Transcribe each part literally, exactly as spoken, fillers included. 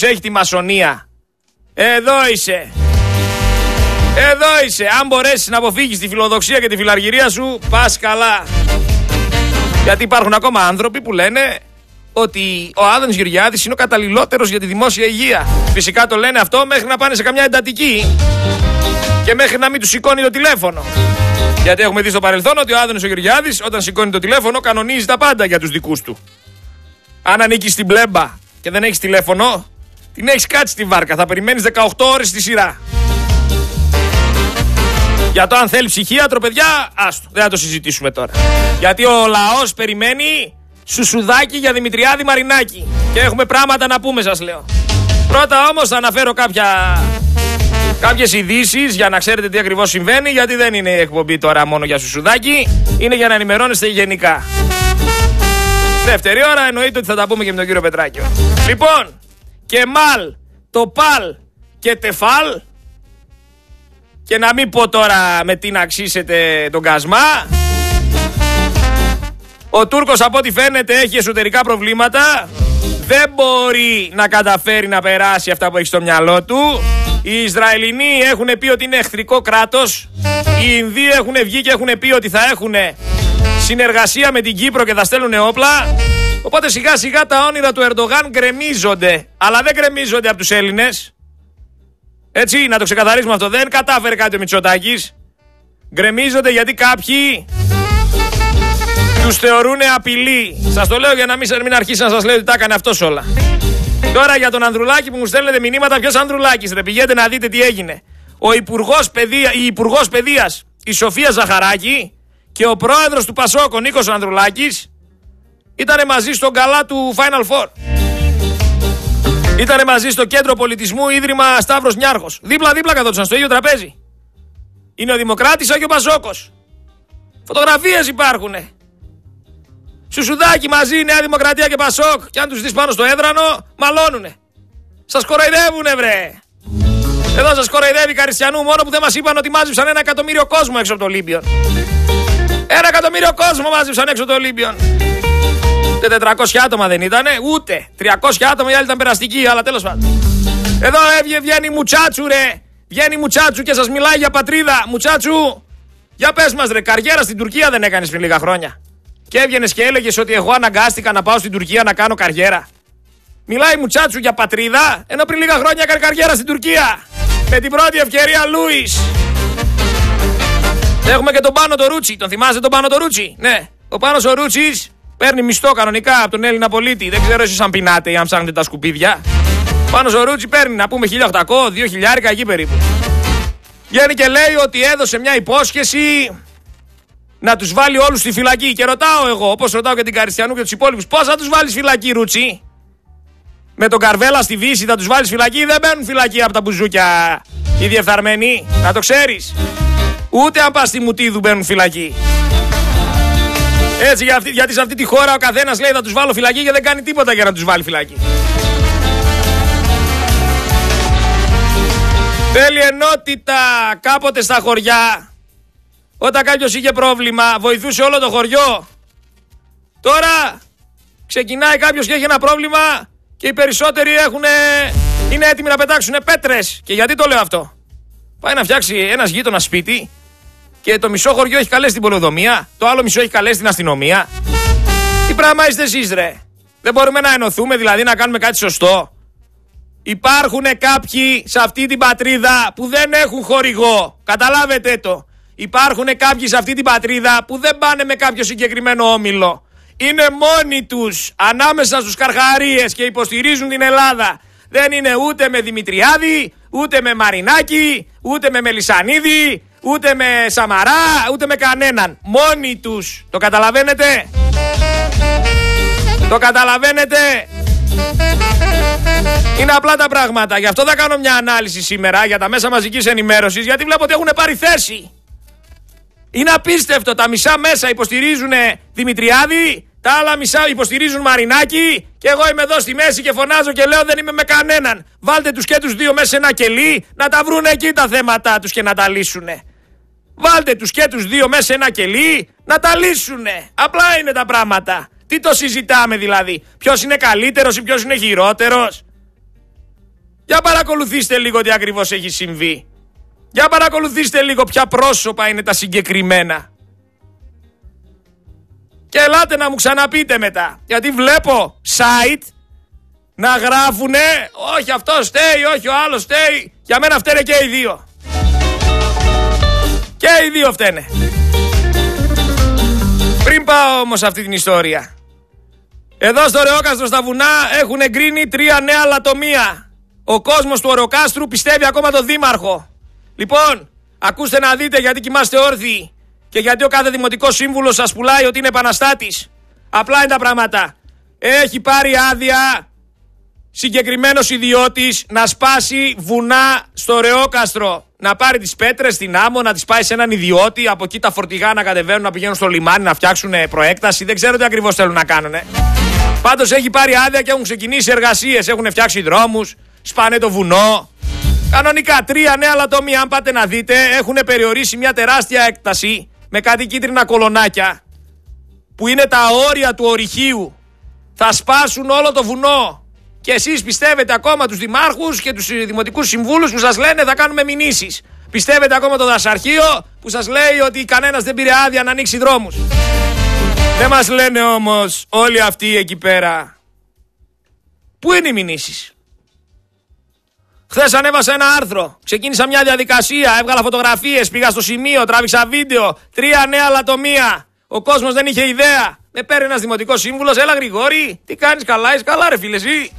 έχει τη μασονία. Εδώ είσαι. Εδώ είσαι. Αν μπορέσεις να αποφύγεις τη φιλοδοξία και τη φιλαργυρία σου, πας καλά. Γιατί υπάρχουν ακόμα άνθρωποι που λένε ότι ο Άδωνης Γεωργιάδης είναι ο καταλληλότερος για τη δημόσια υγεία. Φυσικά το λένε αυτό μέχρι να πάνε σε καμιά εντατική και μέχρι να μην του σηκώνει το τηλέφωνο. Γιατί έχουμε δει στο παρελθόν ότι ο Άδωνης ο Γεωργιάδης όταν σηκώνει το τηλέφωνο κανονίζει τα πάντα για τους δικούς του. Αν ανήκεις στην πλέμπα και δεν έχεις τηλέφωνο, την έχεις κάτσει στη βάρκα. Θα περιμένεις δεκαοκτώ ώρες στη σειρά. Για το αν θέλει ψυχίατρο, παιδιά, άστο, δεν θα το συζητήσουμε τώρα. Γιατί ο λαός περιμένει σουσουδάκι για Δημητριάδη Μαρινάκη. Και έχουμε πράγματα να πούμε, σας λέω. Πρώτα όμως θα αναφέρω κάποια, κάποιες ειδήσεις για να ξέρετε τι ακριβώς συμβαίνει. Γιατί δεν είναι η εκπομπή τώρα μόνο για σουσουδάκι, είναι για να ενημερώνεστε γενικά. Δεύτερη ώρα εννοείται ότι θα τα πούμε και με τον κύριο Πετράκιο. Λοιπόν, Κεμάλ, το Παλ και Τεφάλ. Και να μην πω τώρα με τι να αξίσετε τον Κασμά. Ο Τούρκος από ό,τι φαίνεται έχει εσωτερικά προβλήματα. Δεν μπορεί να καταφέρει να περάσει αυτά που έχει στο μυαλό του. Οι Ισραηλινοί έχουν πει ότι είναι εχθρικό κράτος. Οι Ινδοί έχουν βγει και έχουν πει ότι θα έχουν συνεργασία με την Κύπρο και θα στέλνουν όπλα. Οπότε σιγά σιγά τα όνειρα του Ερντογάν γκρεμίζονται. Αλλά δεν γκρεμίζονται από τους Έλληνες. Έτσι, να το ξεκαθαρίσουμε αυτό. Δεν κατάφερε κάτι ο Μητσοτάκης. Γκρεμίζονται γιατί κάποιοι τους θεωρούν απειλή. Σας το λέω για να μην, μην αρχίσει να σας λέω ότι τα έκανε αυτός όλα. Τώρα για τον Ανδρουλάκη που μου στέλνετε μηνύματα, ποιος Ανδρουλάκης ρε, πηγαίνετε να δείτε τι έγινε. Ο Υπουργός Παιδεία, η Υπουργός Παιδείας η Σοφία Ζαχαράκη και ο πρόεδρος του Πασόκ ο Νίκος Ανδρουλάκης ήτανε μαζί στον γκαλά του Final Four. Ήτανε μαζί στο Κέντρο Πολιτισμού Ίδρυμα Σταύρος Νιάρχος. Δίπλα-δίπλα καθόντουσαν στο ίδιο τραπέζι. Είναι ο Δημοκράτης και ο Πασόκος. Φωτογραφίες υπάρχουνε. Σουσουδάκι μαζί, Νέα Δημοκρατία και Πασόκ. Και αν τους δεις πάνω στο έδρανο, μαλώνουνε. Σας κοροϊδεύουνε, βρε. Εδώ σας κοροϊδεύει Καριστιανού, μόνο που δεν μας είπαν ότι μάζεψαν ένα εκατομμύριο κόσμο έξω από το Ολύμπιον. Ένα εκατομμύριο κόσμο μάζεψαν έξω από το Ολύμπιον. Ούτε τετρακόσια άτομα δεν ήτανε, ούτε τριακόσια άτομα, οι άλλοι ήταν περαστικοί, αλλά τέλος πάντων. Εδώ έβγε, βγαίνει Μουτσάτσου, ρε. Βγαίνει Μουτσάτσου και σας μιλάει για πατρίδα. Μουτσάτσου, για πες μας, ρε, καριέρα στην Τουρκία δεν έκανες πριν λίγα χρόνια? Και έβγαινες και έλεγες ότι εγώ αναγκάστηκα να πάω στην Τουρκία να κάνω καριέρα. Μιλάει Μουτσάτσου για πατρίδα, ενώ πριν λίγα χρόνια έκανε καριέρα στην Τουρκία. Με την πρώτη ευκαιρία Λούις. Έχουμε και τον Πάνο το Ρούτσι. Τον θυμάστε τον Πάνο το Ρούτσι? Ναι. Ο Πάνος ο Ρούτσις παίρνει μισθό κανονικά από τον Έλληνα πολίτη. Δεν ξέρω εσείς αν πεινάτε ή αν ψάχνετε τα σκουπίδια. Ο Πάνος ο Ρούτσι παίρνει να πούμε χίλια οκτακόσια, δύο χιλιάρικα εκεί περίπου. Βγαίνει και λέει ότι έδωσε μια υπόσχεση να τους βάλει όλους στη φυλακή. Και ρωτάω εγώ, όπως ρωτάω και την Καριστιανού και τους υπόλοιπους, πώς θα τους βάλεις φυλακή, Ρούτσι? Με τον Καρβέλα στη Δύση θα τους βάλεις φυλακή? Δεν μπαίνουν φυλακή από τα μπουζούκια οι διεφθαρμένοι, να το ξέρεις. Ούτε αν πας στη Μουτίδου μπαίνουν φυλακή. Έτσι, γιατί σε αυτή τη χώρα ο καθένας λέει θα τους βάλω φυλακή και δεν κάνει τίποτα για να τους βάλει φυλακή. Θέλει ενότητα. Κάποτε στα χωριά, όταν κάποιος είχε πρόβλημα, βοηθούσε όλο το χωριό. Τώρα ξεκινάει κάποιος και έχει ένα πρόβλημα και οι περισσότεροι έχουνε, είναι έτοιμοι να πετάξουν πέτρες. Και γιατί το λέω αυτό? Πάει να φτιάξει ένας γείτονας σπίτι και το μισό χωριό έχει καλέσει την πολεοδομία, το άλλο μισό έχει καλέσει την αστυνομία. Τι πράγμα είστε εσείς, ρε? Δεν μπορούμε να ενωθούμε, δηλαδή να κάνουμε κάτι σωστό? Υπάρχουν κάποιοι σε αυτή την πατρίδα που δεν έχουν χορηγό. Καταλάβετε το. Υπάρχουν κάποιοι σε αυτή την πατρίδα που δεν πάνε με κάποιο συγκεκριμένο όμιλο. Είναι μόνοι τους ανάμεσα στους καρχαρίες και υποστηρίζουν την Ελλάδα. Δεν είναι ούτε με Δημητριάδη, ούτε με Μαρινάκη, ούτε με Μελισσανίδη, ούτε με Σαμαρά, ούτε με κανέναν. Μόνοι τους. Το καταλαβαίνετε? Το καταλαβαίνετε? Είναι απλά τα πράγματα. Γι' αυτό θα κάνω μια ανάλυση σήμερα για τα μέσα μαζικής ενημέρωσης, γιατί βλέπω ότι έχουν πάρει θέση. Είναι απίστευτο. Τα μισά μέσα υποστηρίζουν Δημητριάδη, τα άλλα μισά υποστηρίζουν Μαρινάκη και εγώ είμαι εδώ στη μέση και φωνάζω και λέω δεν είμαι με κανέναν. Βάλτε τους και τους δύο μέσα σε ένα κελί να τα βρουν εκεί τα θέματα τους και να τα λύσουνε. Βάλτε τους και τους δύο μέσα σε ένα κελί να τα λύσουνε. Απλά είναι τα πράγματα. Τι το συζητάμε δηλαδή? Ποιος είναι καλύτερος ή ποιος είναι χειρότερος? Για παρακολουθήστε λίγο τι ακριβώς έχει συμβεί. Για παρακολουθήστε λίγο ποια πρόσωπα είναι τα συγκεκριμένα. Και ελάτε να μου ξαναπείτε μετά. Γιατί βλέπω site να γράφουνε όχι αυτό στέει, όχι ο άλλος στέει. Για μένα φταίνε και οι δύο. Και οι δύο φταίνε. Πριν πάω όμως αυτή την ιστορία, εδώ στο Ρεόκαστρο στα βουνά έχουν εγκρίνει τρία νέα λατομεία. Ο κόσμος του Ορεοκάστρου πιστεύει ακόμα τον δήμαρχο. Λοιπόν, ακούστε να δείτε γιατί κοιμάστε όρθιοι και γιατί ο κάθε δημοτικός σύμβουλος σας πουλάει ότι είναι επαναστάτης. Απλά είναι τα πράγματα. Έχει πάρει άδεια συγκεκριμένος ιδιώτης να σπάσει βουνά στο Ρεόκαστρο. Να πάρει τις πέτρες στην άμμο, να τις πάει σε έναν ιδιώτη, από εκεί τα φορτηγά να κατεβαίνουν, να πηγαίνουν στο λιμάνι, να φτιάξουν προέκταση. Δεν ξέρω τι ακριβώς θέλουν να κάνουν. Πάντως έχει πάρει άδεια και έχουν ξεκινήσει εργασίες. Έχουν φτιάξει δρόμους, σπάνε το βουνό. Κανονικά τρία νέα λατομεία, αν πάτε να δείτε, έχουν περιορίσει μια τεράστια έκταση με κάτι κίτρινα κολονάκια που είναι τα όρια του ορυχείου. Θα σπάσουν όλο το βουνό. Και εσείς πιστεύετε ακόμα τους δημάρχους και τους δημοτικούς συμβούλους που σας λένε θα κάνουμε μηνύσεις. Πιστεύετε ακόμα το δασαρχείο που σας λέει ότι κανένας δεν πήρε άδεια να ανοίξει δρόμους. Δεν μας λένε όμως όλοι αυτοί εκεί πέρα. Πού είναι οι μηνύσεις? Χθες ανέβασα ένα άρθρο, ξεκίνησα μια διαδικασία, έβγαλα φωτογραφίες, πήγα στο σημείο, τράβηξα βίντεο, τρία νέα λατομεία. Ο κόσμος δεν είχε ιδέα. Με παίρνει ένας δημοτικός σύμβουλος, έλα Γρηγόρη, τι κάνεις, καλά, είσαι καλά ρε φίλε εσύ?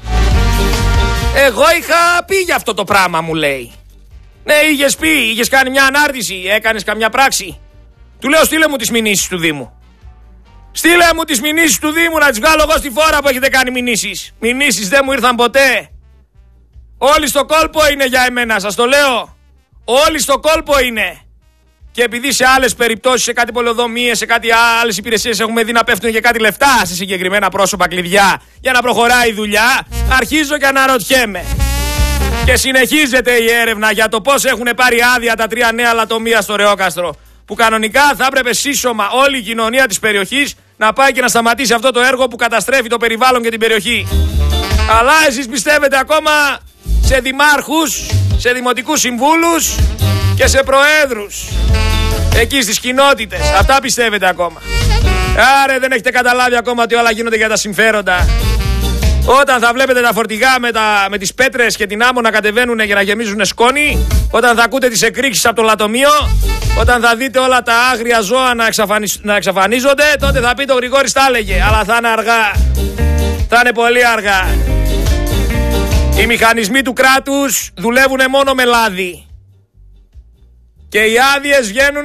Εγώ είχα πει για αυτό το πράγμα, μου λέει. Ναι, είχες πει, είχες κάνει μια ανάρτηση, έκανες καμιά πράξη? Του λέω στείλε μου τις μηνύσεις του Δήμου. Στείλε μου τις μηνύσεις του Δήμου να τις βγάλω εγώ στη φόρα που έχετε κάνει μηνύσεις. Μηνύσεις δεν μου ήρθαν ποτέ. Όλοι στο κόλπο είναι για εμένα, σας το λέω. Όλοι στο κόλπο είναι. Και επειδή σε άλλες περιπτώσεις, σε κάτι πολεοδομίες, σε κάτι άλλες υπηρεσίες έχουμε δει να πέφτουν και κάτι λεφτά σε συγκεκριμένα πρόσωπα κλειδιά για να προχωράει η δουλειά, αρχίζω και αναρωτιέμαι. Και συνεχίζεται η έρευνα για το πώς έχουν πάρει άδεια τα τρία νέα λατομεία στο Ρεόκαστρο. Που κανονικά θα έπρεπε σύσσωμα όλη η κοινωνία της περιοχής να πάει και να σταματήσει αυτό το έργο που καταστρέφει το περιβάλλον και την περιοχή. Αλλά εσείς πιστεύετε ακόμα σε δημάρχους, σε δημοτικούς συμβούλους και σε προέδρους εκεί στις κοινότητες. Αυτά πιστεύετε ακόμα. Άρα δεν έχετε καταλάβει ακόμα ότι όλα γίνονται για τα συμφέροντα. Όταν θα βλέπετε τα φορτηγά με, τα, με τις πέτρες και την άμμο να κατεβαίνουν για να γεμίζουν σκόνη, όταν θα ακούτε τις εκρήξεις από το λατομείο, όταν θα δείτε όλα τα άγρια ζώα να, εξαφανισ... να εξαφανίζονται, τότε θα πείτε ο Γρηγόρης τα έλεγε. Αλλά θα είναι αργά. Θα είναι πολύ αργά. Οι μηχανισμοί του κράτους δουλεύουν μόνο με λάδι. Και οι άδειες βγαίνουν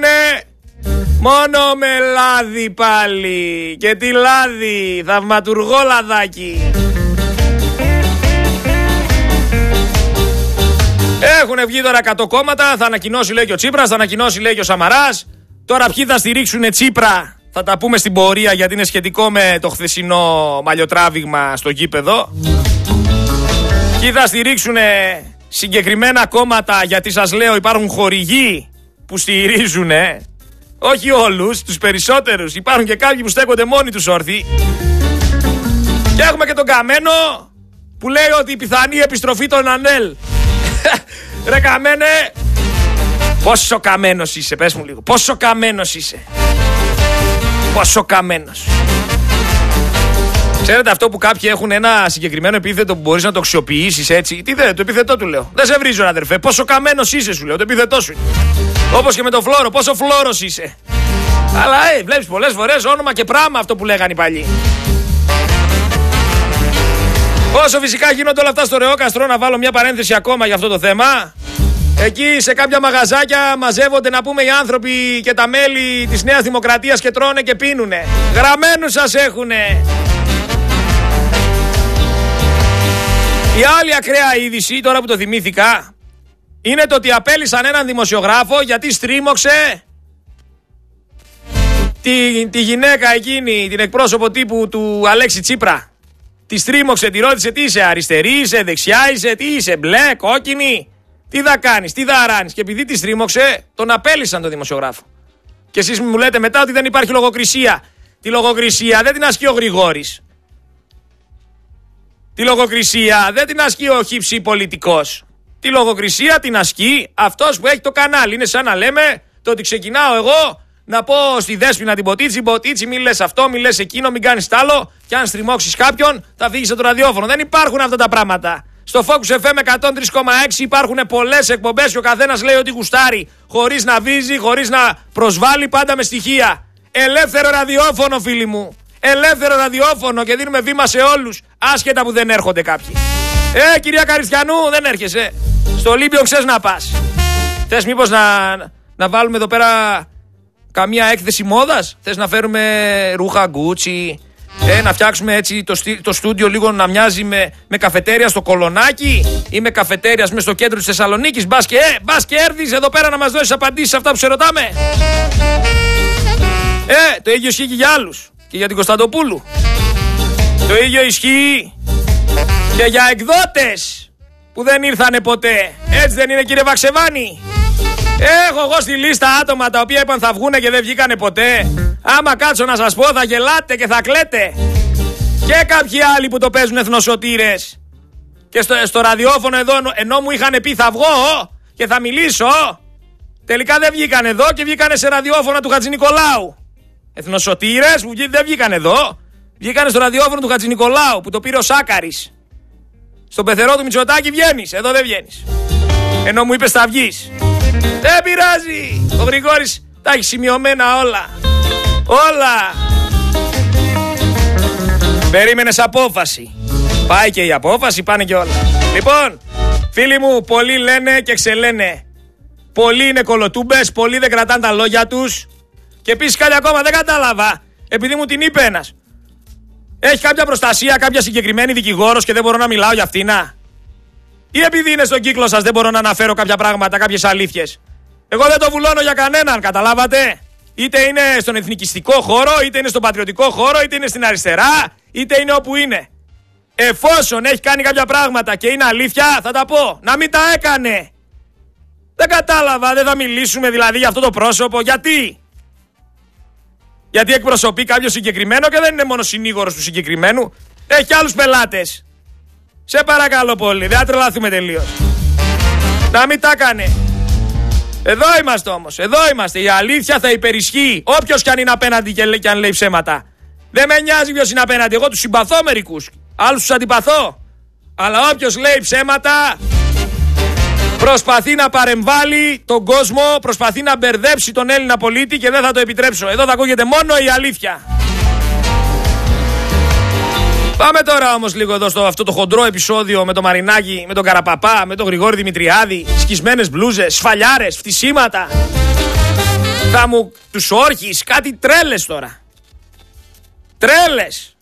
μόνο με λάδι πάλι. Και τι λάδι, θαυματουργό λαδάκι. Έχουν βγει τώρα εκατό κόμματα, θα ανακοινώσει λέει και ο Τσίπρας, θα ανακοινώσει λέει και ο Σαμαράς. Τώρα ποιοι θα στηρίξουν Τσίπρα, θα τα πούμε στην πορεία γιατί είναι σχετικό με το χθεσινό μαλλιοτράβηγμα στο γήπεδο. Ποιοι θα στηρίξουν συγκεκριμένα κόμματα, γιατί σας λέω υπάρχουν χορηγοί που στηρίζουν, όχι όλους, τους περισσότερους. Υπάρχουν και κάποιοι που στέκονται μόνοι τους όρθιοι. Και έχουμε και τον Καμένο που λέει ότι η πιθανή επιστροφή των ΑΝΕΛ. Ρε Καμένε, πόσο καμένος είσαι, πες μου λίγο. Πόσο καμένος είσαι. Πόσο καμένος. Ξέρετε αυτό που κάποιοι έχουν ένα συγκεκριμένο επίθετο που μπορείς να το αξιοποιήσεις έτσι? Τι δεν, το επίθετό του λέω. Δεν σε βρίζω αδερφέ. Πόσο καμένος είσαι σου λέω, το επίθετό σου είναι. Όπως και με το φλόρο, πόσο φλόρος είσαι. Αλλά ε, βλέπεις πολλές φορές όνομα και πράγμα αυτό που λέγανε οι παλιοί. Όσο φυσικά γίνονται όλα αυτά στο Ρεόκαστρο, να βάλω μια παρένθεση ακόμα για αυτό το θέμα. Εκεί σε κάποια μαγαζάκια μαζεύονται να πούμε οι άνθρωποι και τα μέλη της Νέας Δημοκρατίας και τρώνε και πίνουνε. Γραμμένους σας έχουνε. Η άλλη ακραία είδηση, τώρα που το θυμήθηκα, είναι το ότι απέλυσαν έναν δημοσιογράφο γιατί στρίμωξε τη, τη γυναίκα εκείνη, την εκπρόσωπο τύπου του Αλέξη Τσίπρα. Τη στρίμωξε, τη ρώτησε τι είσαι, αριστερή είσαι, δεξιά είσαι, τι είσαι, μπλε, κόκκινη. Τι θα κάνεις, τι θα αράνεις. Και επειδή τη στρίμωξε, τον απέλυσαν τον δημοσιογράφο. Και εσείς μου λέτε μετά ότι δεν υπάρχει λογοκρισία. Τη λογοκρισία δεν την ασκεί ο Γρηγόρης. Τη λογοκρισία δεν την ασκεί ο χύψη πολιτικός. Τη λογοκρισία την ασκεί αυτός που έχει το κανάλι. Είναι σαν να λέμε το ότι ξεκινάω εγώ να πω στη Δέσποινα την Ποτίτσι, Ποτίτσι, μην λες αυτό, μην λες εκείνο, μην κάνεις τ' άλλο. Και αν στριμώξεις κάποιον, θα φύγεις από το ραδιόφωνο. Δεν υπάρχουν αυτά τα πράγματα. Στο Focus εφ εμ εκατόν τρία κόμμα έξι υπάρχουν πολλές εκπομπές και ο καθένας λέει ότι γουστάρει. Χωρίς να βίζει, χωρίς να προσβάλλει, πάντα με στοιχεία. Ελεύθερο ραδιόφωνο, φίλοι μου. Ελεύθερο ραδιόφωνο και δίνουμε βήμα σε όλους. Άσχετα που δεν έρχονται κάποιοι. Ε, κυρία Καριστιανού, δεν έρχεσαι. Στο Ολύμπιο ξέρεις να πας. Θες μήπως να, να βάλουμε εδώ πέρα καμία έκθεση μόδας? Θες να φέρουμε ρούχα Γκούτσι? Ε, να φτιάξουμε έτσι το, το στούντιο λίγο να μοιάζει με, με καφετέρια στο Κολονάκι ή με καφετέρια με στο κέντρο της Θεσσαλονίκης? Μπας και, ε, μπας και έρθεις εδώ πέρα να μας δώσεις απαντήσεις σε αυτά που σε ρωτάμε. Ε, το ίδιο ισχύει και για άλλους. Και για την Κωνσταντοπούλου. Το ίδιο ισχύει και για εκδότες που δεν ήρθανε ποτέ. Έτσι δεν είναι, κύριε Βαξεβάνη? Έχω εγώ στη λίστα άτομα τα οποία είπαν θα βγούνε και δεν βγήκανε ποτέ. Άμα κάτσω να σας πω θα γελάτε και θα κλαίτε. Και κάποιοι άλλοι που το παίζουν εθνοσωτήρες. Και στο, στο ραδιόφωνο εδώ, ενώ μου είχαν πει θα βγω και θα μιλήσω, τελικά δεν βγήκανε εδώ και βγήκανε σε ραδιόφωνο του Χατζηνικολάου. Εθνοσωτήρες που δεν βγήκαν εδώ, βγήκαν στο ραδιόφωνο του Χατζηνικολάου που το πήρε ο Σάκαρης. Στον πεθερό του Μητσοτάκη βγαίνεις, εδώ δεν βγαίνεις. Ενώ μου είπες θα βγεις. Δεν πειράζει. Ο Γρηγόρης τα έχει σημειωμένα όλα. Όλα. Περίμενες απόφαση. Πάει και η απόφαση, πάνε και όλα. Λοιπόν, φίλοι μου, πολλοί λένε και ξελένε. Πολλοί είναι κολοτούμπες, πολλοί δεν κρατάνε τα λόγια τους. Και επίσης κάτι ακόμα δεν κατάλαβα, επειδή μου την είπε ένας. Έχει κάποια προστασία, κάποια συγκεκριμένη δικηγόρος και δεν μπορώ να μιλάω για αυτήνα? Ή επειδή είναι στον κύκλο σας δεν μπορώ να αναφέρω κάποια πράγματα, κάποιες αλήθειες? Εγώ δεν το βουλώνω για κανέναν, καταλάβατε? Είτε είναι στον εθνικιστικό χώρο, είτε είναι στον πατριωτικό χώρο, είτε είναι στην αριστερά, είτε είναι όπου είναι. Εφόσον έχει κάνει κάποια πράγματα και είναι αλήθεια, θα τα πω. Να μην τα έκανε. Δεν κατάλαβα, δεν θα μιλήσουμε δηλαδή για αυτό το πρόσωπο. Γιατί? Γιατί εκπροσωπεί κάποιο συγκεκριμένο και δεν είναι μόνο συνήγορος του συγκεκριμένου. Έχει άλλους πελάτες. Σε παρακαλώ πολύ, δεν θα τρελαθούμε τελείως. Να μην τα έκανε. Εδώ είμαστε όμως, εδώ είμαστε. Η αλήθεια θα υπερισχύει. Όποιος κι αν είναι απέναντι και, και αν λέει ψέματα. Δεν με νοιάζει ποιος είναι απέναντι. Εγώ τους συμπαθώ μερικούς. Άλλους τους αντιπαθώ. Αλλά όποιος λέει ψέματα προσπαθεί να παρεμβάλλει τον κόσμο, προσπαθεί να μπερδέψει τον Έλληνα πολίτη και δεν θα το επιτρέψω. Εδώ θα ακούγεται μόνο η αλήθεια. Πάμε τώρα όμως λίγο εδώ στο αυτό το χοντρό επεισόδιο με το Μαρινάκι, με τον Καραπαπά, με τον Γρηγόρη Δημητριάδη. Σκισμένες μπλούζες, σφαλιάρες, φτισίματα. Θα μου τους όρχεις, κάτι τρέλες τώρα. Τρέλες.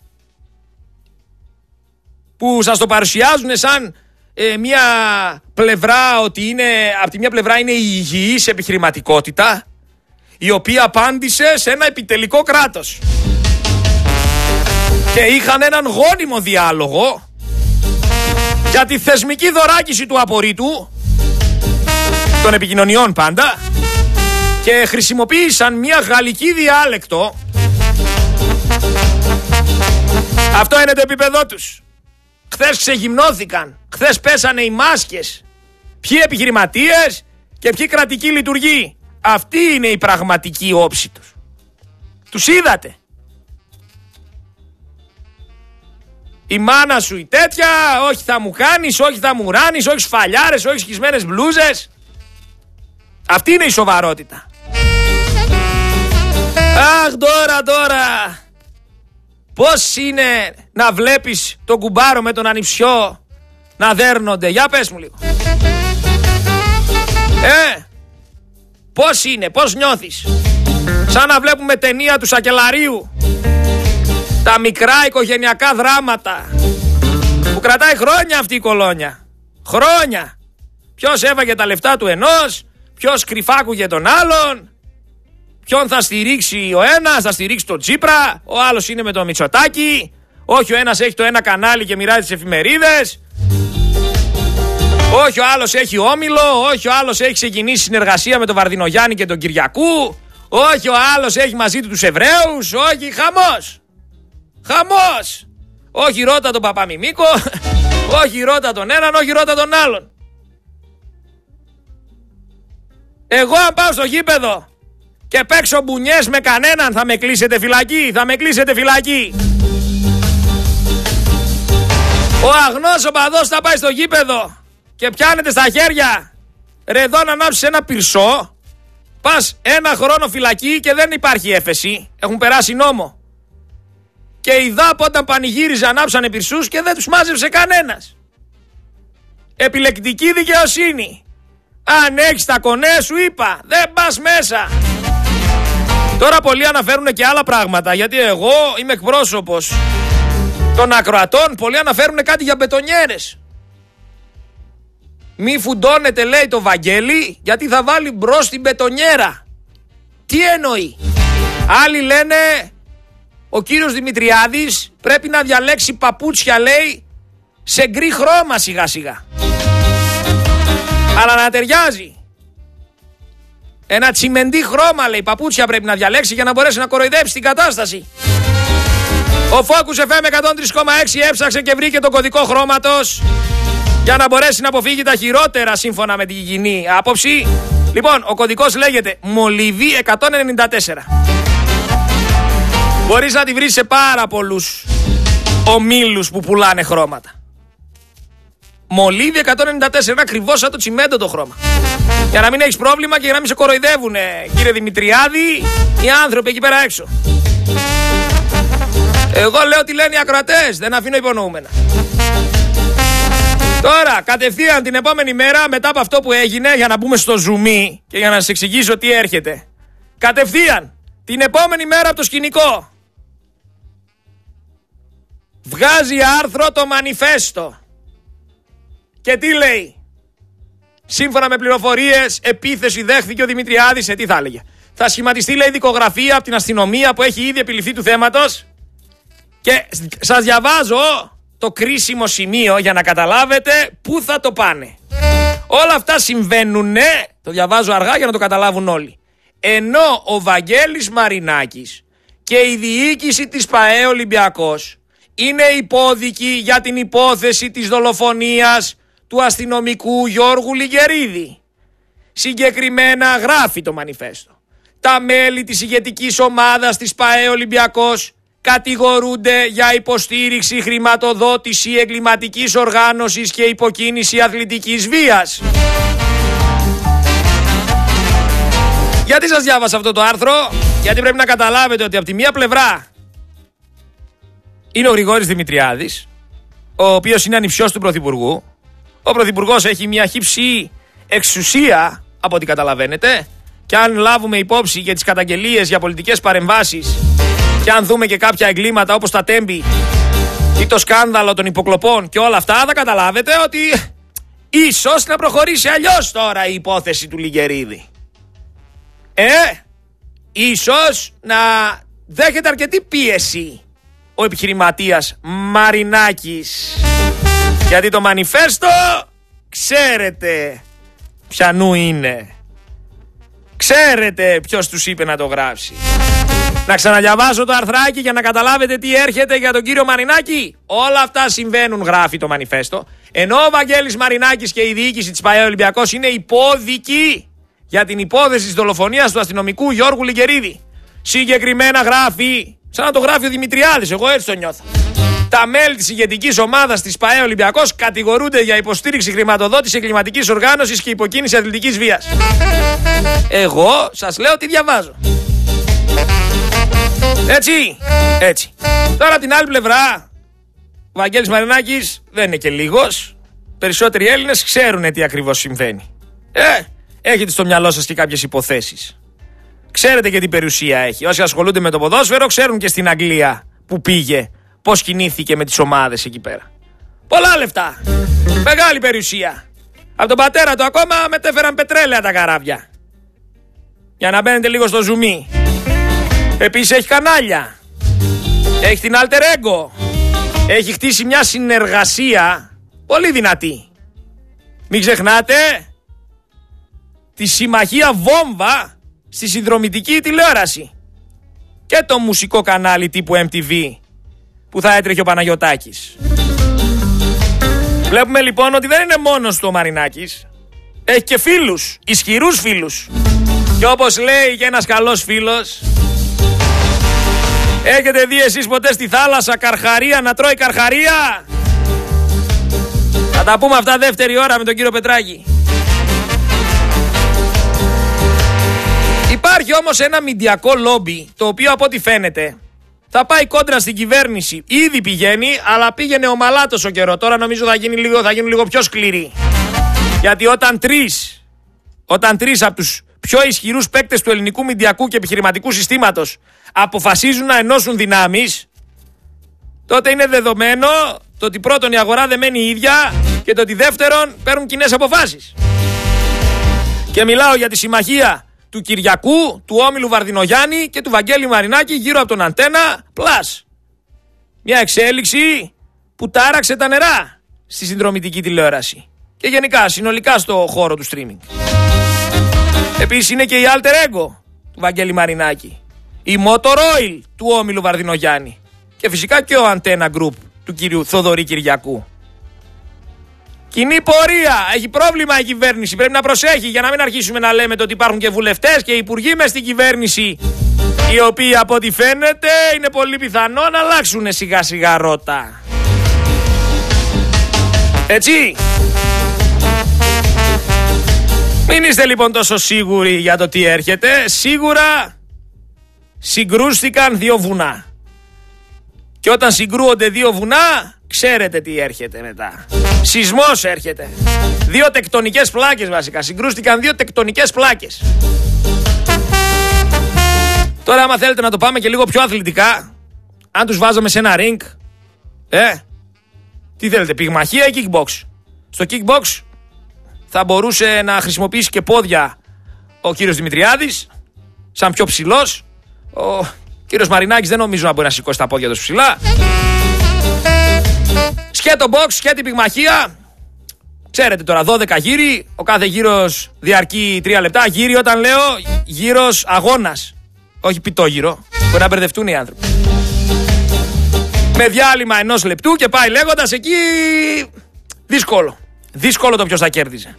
Που σας το παρουσιάζουν σαν ε, μια πλευρά ότι είναι, από τη μια πλευρά είναι η υγιής επιχειρηματικότητα, η οποία απάντησε σε ένα επιτελικό κράτος. Και είχαν έναν γόνιμο διάλογο για τη θεσμική δωράκιση του απορρίτου, των επικοινωνιών πάντα, και χρησιμοποίησαν μια γαλλική διάλεκτο. Αυτό είναι το επίπεδό τους. Χθες ξεγυμνώθηκαν, χθες πέσανε οι μάσκες. Ποιοι επιχειρηματίες και ποιοι κρατικοί λειτουργοί. Αυτή είναι η πραγματική όψη τους. Τους είδατε. Η μάνα σου η τέτοια, όχι θα μου κάνεις, όχι θα μου ράνεις, όχι σφαλιάρες, όχι σχισμένες μπλούζες. Αυτή είναι η σοβαρότητα. Αχ, τώρα, τώρα. Πώς είναι να βλέπεις τον κουμπάρο με τον ανιψιό να δέρνονται? Για πες μου λίγο. Ε, πώς είναι, πώς νιώθεις? Σαν να βλέπουμε ταινία του Σακελαρίου. Τα μικρά οικογενειακά δράματα που κρατάει χρόνια αυτή η κολόνια. Χρόνια. Ποιος έβαγε τα λεφτά του ενός, ποιος κρυφάκουγε τον άλλον, ποιον θα στηρίξει ο ένας, θα στηρίξει τον Τσίπρα, ο άλλος είναι με το Μητσοτάκη, όχι ο ένας έχει το ένα κανάλι και μοιράζει τις εφημερίδες, όχι ο άλλος έχει όμιλο, όχι ο άλλος έχει ξεκινήσει συνεργασία με τον Βαρδινογιάννη και τον Κυριακού, όχι ο άλλος έχει μαζί του τους Εβραίους, όχι, χαμός. Χαμός! Όχι ρώτα τον Παπαμιμίκο, όχι ρώτα τον έναν, όχι ρώτα τον άλλον. Εγώ αν πάω στο γήπεδο και παίξω μπουνιές με κανέναν, θα με κλείσετε φυλακή, θα με κλείσετε φυλακή. Ο αγνός οπαδός θα πάει στο γήπεδο και πιάνεται στα χέρια, ρε εδώ να ανάψεις ένα πυρσό, πας ένα χρόνο φυλακή και δεν υπάρχει έφεση, έχουν περάσει νόμο. Και οι ΔΑΠ όταν πανηγύριζε ανάψανε πυρσούς και δεν τους μάζεψε κανένας. Επιλεκτική δικαιοσύνη. Αν έχεις τα κονέ σου είπα, δεν πας μέσα. Τώρα πολλοί αναφέρουν και άλλα πράγματα, γιατί εγώ είμαι εκπρόσωπος των ακροατών, πολλοί αναφέρουν κάτι για μπετονιέρες. Μη φουντώνετε λέει το Βαγγέλη, γιατί θα βάλει μπρος την μπετονιέρα. Τι εννοεί? Άλλοι λένε ο κύριος Δημητριάδης πρέπει να διαλέξει παπούτσια λέει σε γκρι χρώμα σιγά σιγά, αλλά να ταιριάζει. Ένα τσιμεντί χρώμα λέει παπούτσια πρέπει να διαλέξει για να μπορέσει να κοροϊδέψει την κατάσταση. Ο Focus εφ εμ εκατόν τρία κόμμα έξι έψαξε και βρήκε το κωδικό χρώματος για να μπορέσει να αποφύγει τα χειρότερα σύμφωνα με την κοινή άποψη. Λοιπόν, ο κωδικός λέγεται Μολύβι εκατόν ενενήντα τέσσερα. Μπορείς να τη βρεις σε πάρα πολλούς ομίλους που πουλάνε χρώματα. Μολύβι εκατόν ενενήντα τέσσερα, είναι ακριβώς σαν το τσιμέντο το χρώμα. Για να μην έχεις πρόβλημα και για να μην σε κοροϊδεύουνε, κύριε Δημητριάδη, οι άνθρωποι εκεί πέρα έξω. Εγώ λέω τι λένε οι ακροατές, δεν αφήνω υπονοούμενα. Τώρα, κατευθείαν την επόμενη μέρα, μετά από αυτό που έγινε, για να μπούμε στο ζουμί και για να σας εξηγήσω τι έρχεται. Κατευθείαν, την επόμενη μέρα από το σκηνικό, βγάζει άρθρο το Μανιφέστο. Και τι λέει? Σύμφωνα με πληροφορίες, επίθεση δέχθηκε ο Δημητριάδης. Σε τι θα έλεγε? Θα σχηματιστεί λέει δικογραφία από την αστυνομία που έχει ήδη επιληφθεί του θέματος. Και σας διαβάζω το κρίσιμο σημείο για να καταλάβετε πού θα το πάνε. Όλα αυτά συμβαίνουνε, το διαβάζω αργά για να το καταλάβουν όλοι. Ενώ ο Βαγγέλης Μαρινάκης και η διοίκηση της ΠΑΕ Ολυμπιακός είναι υπόδικοι για την υπόθεση της δολοφονίας του αστυνομικού Γιώργου Λιγερίδη. Συγκεκριμένα γράφει το Μανιφέστο. Τα μέλη της ηγετικής ομάδας της ΠΑΕ Ολυμπιακός κατηγορούνται για υποστήριξη, χρηματοδότηση εγκληματικής οργάνωσης και υποκίνηση αθλητικής βίας. Γιατί σας διάβασα αυτό το άρθρο? Γιατί πρέπει να καταλάβετε ότι από τη μία πλευρά είναι ο Γρηγόρης Δημητριάδης, ο οποίος είναι ανιψιός του Πρωθυπουργού. Ο Πρωθυπουργός έχει μια χύψη εξουσία, από ό,τι καταλαβαίνετε, και αν λάβουμε υπόψη για τις καταγγελίες για πολιτικές παρεμβάσεις και αν δούμε και κάποια εγκλήματα όπως τα Τέμπη ή το σκάνδαλο των υποκλοπών και όλα αυτά, θα καταλάβετε ότι ίσως να προχωρήσει αλλιώς τώρα η υπόθεση του Λιγερίδη. Ε, ίσως να δέχεται αρκετή πίεση ο επιχειρηματίας Μαρινάκης. Γιατί το Μανιφέστο ξέρετε ποιανού είναι. Ξέρετε ποιος τους είπε να το γράψει. Να ξαναδιαβάσω το αρθράκι για να καταλάβετε τι έρχεται για τον κύριο Μαρινάκη. Όλα αυτά συμβαίνουν, γράφει το Μανιφέστο. Ενώ ο Βαγγέλης Μαρινάκης και η διοίκηση της ΠΑΕ Ολυμπιακός είναι υπόδικοι για την υπόθεση της δολοφονίας του αστυνομικού Γιώργου Λιγερίδη. Συγκεκριμένα γράφει, σαν να το γράφει ο Δημητριάδης, εγώ έτσι το νιώθω. Τα μέλη της ηγετικής ομάδας της ΠΑΕ Ολυμπιακός κατηγορούνται για υποστήριξη, χρηματοδότηση εγκληματικής οργάνωσης και υποκίνηση αθλητικής βίας. Εγώ σας λέω τι διαβάζω. Έτσι, έτσι. Τώρα από την άλλη πλευρά, ο Βαγγέλης Μαρινάκης δεν είναι και λίγος. Περισσότεροι Έλληνες ξέρουν τι ακριβώς συμβαίνει. Ε, έχετε στο μυαλό σας και κάποιες υποθέσεις. Ξέρετε και τι περιουσία έχει. Όσοι ασχολούνται με το ποδόσφαιρο ξέρουν και στην Αγγλία που πήγε, πώς κινήθηκε με τις ομάδες εκεί πέρα. Πολλά λεφτά. Μεγάλη περιουσία. Από τον πατέρα του ακόμα μετέφεραν πετρέλαια τα καράβια. Για να μπαίνετε λίγο στο ζουμί. Επίσης έχει κανάλια. Έχει την Alter Ego. Έχει χτίσει μια συνεργασία πολύ δυνατή. Μην ξεχνάτε τη συμμαχία Βόμβα στη συνδρομητική τηλεόραση. Και το μουσικό κανάλι τύπου εμ τι βι που θα έτρεχε ο Παναγιωτάκης. Βλέπουμε λοιπόν ότι δεν είναι μόνος του ο Μαρινάκης. Έχει και φίλους, ισχυρούς φίλους. Και όπως λέει και ένας καλός φίλος, έχετε δει εσείς ποτέ στη θάλασσα καρχαρία να τρώει καρχαρία? Θα τα πούμε αυτά δεύτερη ώρα με τον κύριο Πετράκη. Υπάρχει όμως ένα μηντιακό λόμπι, το οποίο από ό,τι φαίνεται θα πάει κόντρα στην κυβέρνηση. Ήδη πηγαίνει, αλλά πήγαινε ομαλά τόσο καιρό. Τώρα νομίζω θα γίνει λίγο, θα γίνουν λίγο πιο σκληροί. Γιατί όταν τρεις, όταν τρεις από τους πιο ισχυρούς παίκτες του ελληνικού μηντιακού και επιχειρηματικού συστήματος αποφασίζουν να ενώσουν δυνάμεις, τότε είναι δεδομένο το ότι πρώτον η αγορά δεν μένει η ίδια και το ότι δεύτερον παίρνουν κοινές αποφάσεις. Και μιλάω για τη συμμαχία του Κυριακού, του Όμιλου Βαρδινογιάννη και του Βαγγέλη Μαρινάκη γύρω από τον Αντένα Plus. Μια εξέλιξη που τάραξε τα νερά στη συνδρομητική τηλεόραση και γενικά συνολικά στο χώρο του streaming. Επίσης είναι και η Alter Ego του Βαγγέλη Μαρινάκη, η Motor Oil του Όμιλου Βαρδινογιάννη και φυσικά και ο Antenna Group του κυρίου Θοδωρή Κυριακού. Κοινή πορεία. Έχει πρόβλημα η κυβέρνηση. Πρέπει να προσέχει για να μην αρχίσουμε να λέμε το ότι υπάρχουν και βουλευτές και υπουργοί μες στην κυβέρνηση, οι οποίοι από ό,τι φαίνεται είναι πολύ πιθανό να αλλάξουν σιγά σιγά ρότα. Έτσι. Μην είστε λοιπόν τόσο σίγουροι για το τι έρχεται. Σίγουρα συγκρούστηκαν δύο βουνά. Και όταν συγκρούονται δύο βουνά, ξέρετε τι έρχεται μετά. Σεισμός έρχεται. Δύο τεκτονικές πλάκες βασικά. Συγκρούστηκαν δύο τεκτονικές πλάκες. Τώρα άμα θέλετε να το πάμε και λίγο πιο αθλητικά, αν τους βάζαμε σε ένα ring, ε, τι θέλετε, πυγμαχία ή kickbox? Στο kickbox θα μπορούσε να χρησιμοποιήσει και πόδια ο κύριος Δημητριάδης, σαν πιο ψηλός. Ο κύριος Μαρινάκης δεν νομίζω να μπορεί να σηκώσει τα πόδια του ψηλά. Σκέτο box, σκέτη πυγμαχία. Ξέρετε τώρα, δώδεκα γύροι. Ο κάθε γύρος διαρκεί τρία λεπτά. Γύρι όταν λέω, γύρος αγώνας. Όχι πιτόγυρο. Μπορεί να μπερδευτούν οι άνθρωποι. Με διάλειμμα ενός λεπτού και πάει λέγοντας εκεί. Δύσκολο. Δύσκολο το ποιος θα κέρδιζε.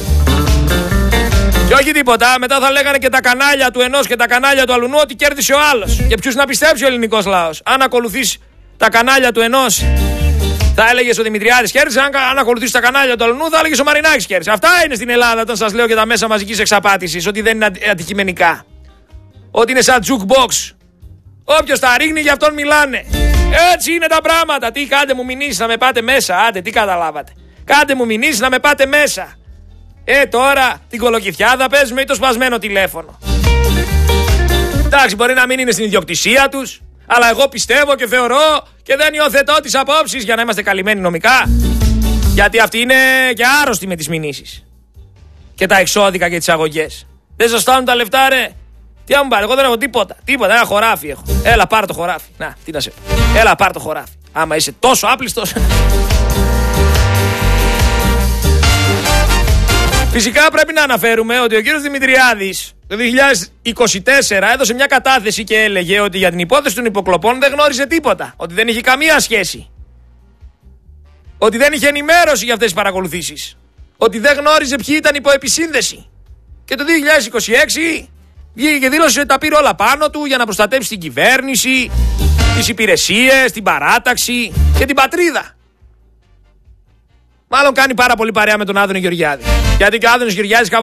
Και όχι τίποτα. Μετά θα λέγανε και τα κανάλια του ενός και τα κανάλια του αλλού ότι κέρδισε ο άλλος. Και ποιους να πιστέψει ο ελληνικός λαός? Αν ακολουθείς τα κανάλια του ενός, θα έλεγες ο Δημητριάδης κέρδισε. Αν, αν ακολουθείς τα κανάλια του αλλού, θα έλεγες ο Μαρινάκης κέρδισε. Αυτά είναι στην Ελλάδα όταν σας λέω και τα μέσα μαζικής εξαπάτησης. Ότι δεν είναι αντικειμενικά. Ότι είναι σαν jukebox. Όποιος τα ρίχνει, γι' αυτόν μιλάνε. Έτσι είναι τα πράγματα. Τι κάντε μου μηνύσεις να με πάτε μέσα? Άντε, τι καταλάβατε? Κάντε μου μηνύσεις να με πάτε μέσα. Ε, τώρα την κολοκυθιάδα παίζουμε ή το σπασμένο τηλέφωνο. Εντάξει, μπορεί να μην είναι στην ιδιοκτησία τους, αλλά εγώ πιστεύω και θεωρώ και δεν υιοθετώ τις απόψεις, για να είμαστε καλυμμένοι νομικά. Γιατί αυτοί είναι και άρρωστοι με τις μηνύσεις και τα εξώδικα και τις αγωγές. Δεν σας φτάνουν τα λεφτά, ρε? Τι να μου πάρει, εγώ δεν έχω τίποτα. Τίποτα, ένα χωράφι έχω. Έλα, πάρ' το χωράφι. Να, τι να σε πω. Έλα, πάρ' το χωράφι. Άμα είσαι τόσο άπλιστος. Φυσικά πρέπει να αναφέρουμε ότι ο κύριος Δημητριάδης το δύο χιλιάδες είκοσι τέσσερα έδωσε μια κατάθεση και έλεγε ότι για την υπόθεση των υποκλοπών δεν γνώριζε τίποτα. Ότι δεν είχε καμία σχέση. Ότι δεν είχε ενημέρωση για αυτές τις παρακολουθήσεις. Ότι δεν γνώριζε ποιοι ήταν υπό επισύνδεση. Και το δύο χιλιάδες είκοσι έξι βγήκε και δήλωσε ότι τα πήρε όλα πάνω του για να προστατεύσει την κυβέρνηση, τις υπηρεσίες, την παράταξη και την πατρίδα. Μάλλον κάνει πάρα πολύ παρέα με τον Άδωνη Γεωργιάδη. Γιατί και ο Άδωνης Γεωργιάδης